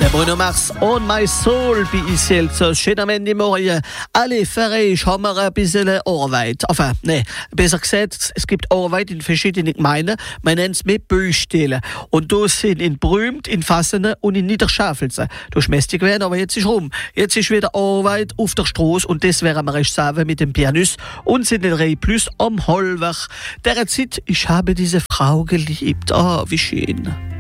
Der Bruno Mars und My Soul bei ICL so schön am Ende morgen. Alle Ferreich haben wir ein bisschen Arbeit. Enfin, nee, besser gesagt, es gibt Arbeit in verschiedenen Gemeinden. Man nennt es mit Baustellen. Und da sind in Brümt, in Fassene und in Niederschaffelsen. Da schmäßig werden, aber jetzt ist rum. Jetzt ist wieder Arbeit auf der Straße und das werden wir recht sagen mit dem Pianist und sind in Rei Plus am Hollwach. Der Zeit, ich habe diese Frau geliebt. Ah, wie schön.